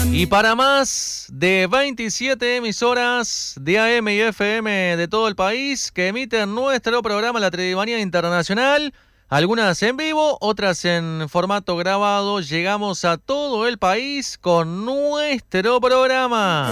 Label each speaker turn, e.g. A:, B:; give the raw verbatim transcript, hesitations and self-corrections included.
A: Y para más de veintisiete emisoras de A M y F M de todo el país que emiten nuestro programa La Tridimanía Internacional, algunas en vivo, otras en formato grabado, llegamos a todo el país con nuestro programa.